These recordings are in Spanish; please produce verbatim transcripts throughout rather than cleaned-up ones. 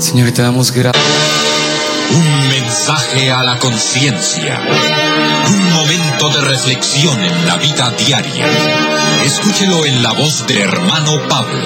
Señor, te damos gracias. Un mensaje a la conciencia. Un momento de reflexión en la vida diaria. Escúchelo en la voz del hermano Pablo.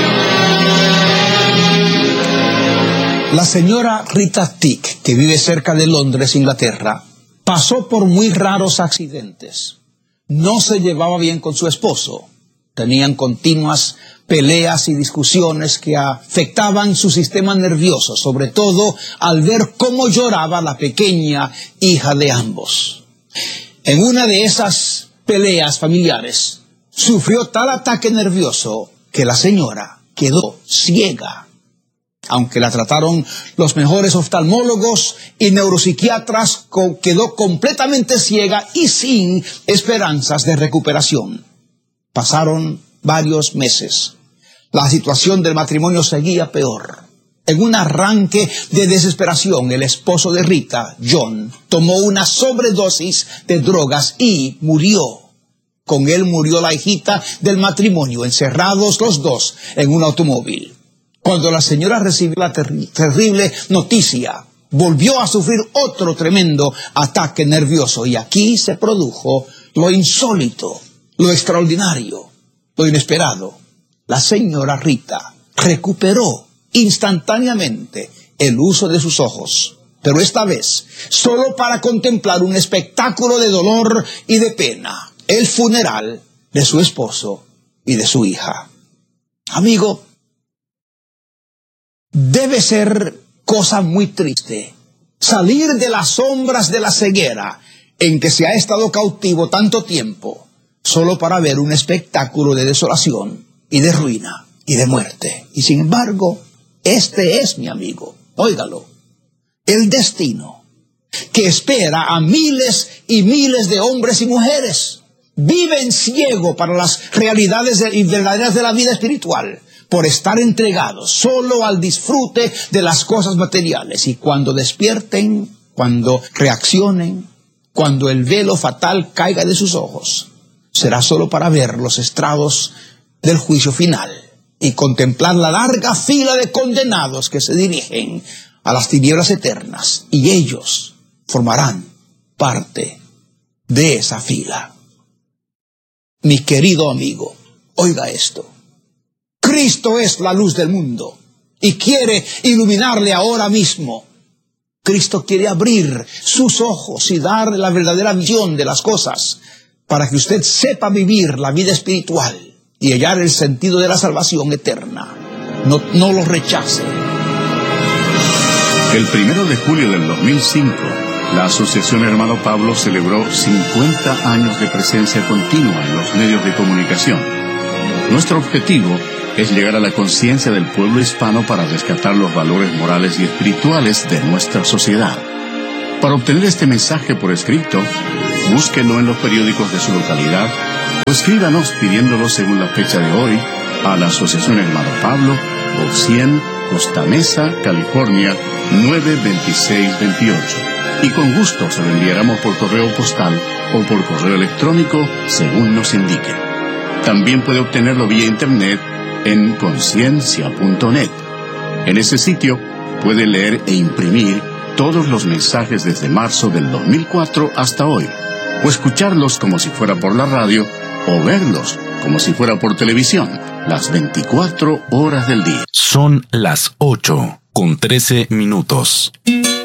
La señora Rita Tick, que vive cerca de Londres, Inglaterra, pasó por muy raros accidentes. No se llevaba bien con su esposo. Tenían continuas peleas y discusiones que afectaban su sistema nervioso, sobre todo al ver cómo lloraba la pequeña hija de ambos. En una de esas peleas familiares, sufrió tal ataque nervioso que la señora quedó ciega. Aunque la trataron los mejores oftalmólogos y neuropsiquiatras, quedó completamente ciega y sin esperanzas de recuperación. Pasaron varios meses. La situación del matrimonio seguía peor. En un arranque de desesperación, el esposo de Rita, John, tomó una sobredosis de drogas y murió. Con él murió la hijita del matrimonio, encerrados los dos en un automóvil. Cuando la señora recibió la ter- terrible noticia, volvió a sufrir otro tremendo ataque nervioso, y aquí se produjo lo insólito, lo extraordinario, lo inesperado. La señora Rita recuperó instantáneamente el uso de sus ojos, pero esta vez solo para contemplar un espectáculo de dolor y de pena, el funeral de su esposo y de su hija. Amigo, debe ser cosa muy triste salir de las sombras de la ceguera en que se ha estado cautivo tanto tiempo, solo para ver un espectáculo de desolación y de ruina y de muerte. Y sin embargo, este es, mi amigo, óigalo, el destino que espera a miles y miles de hombres y mujeres. Viven ciego para las realidades y verdaderas de la vida espiritual, por estar entregados solo al disfrute de las cosas materiales. Y cuando despierten, cuando reaccionen, cuando el velo fatal caiga de sus ojos, será solo para ver los estrados del juicio final y contemplar la larga fila de condenados que se dirigen a las tinieblas eternas, y ellos formarán parte de esa fila. Mi querido amigo, oiga esto. Cristo es la luz del mundo y quiere iluminarle ahora mismo. Cristo quiere abrir sus ojos y darle la verdadera visión de las cosas, para que usted sepa vivir la vida espiritual y hallar el sentido de la salvación eterna. No, no lo rechace. El primero de julio del dos mil cinco, la Asociación Hermano Pablo celebró cincuenta años de presencia continua en los medios de comunicación. Nuestro objetivo es llegar a la conciencia del pueblo hispano para rescatar los valores morales y espirituales de nuestra sociedad. Para obtener este mensaje por escrito, búsquelo en los periódicos de su localidad o escríbanos pidiéndolo según la fecha de hoy a la Asociación Hermano Pablo, por cien, Costa Mesa, California, nueve veintiséis veintiocho. Y con gusto se lo enviaremos por correo postal o por correo electrónico según nos indique. También puede obtenerlo vía internet en conciencia punto net. En ese sitio puede leer e imprimir todos los mensajes desde marzo del dos mil cuatro hasta hoy, o escucharlos como si fuera por la radio, o verlos como si fuera por televisión, las veinticuatro horas del día. Son las ocho con trece minutos.